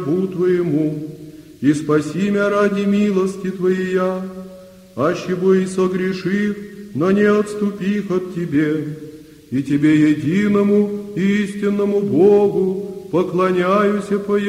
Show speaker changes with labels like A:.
A: рабу Твоему, и спаси меня ради милости Твоей, аще бы и согрешив, но не отступих от Тебе, и Тебе единому истинному Богу поклоняюся по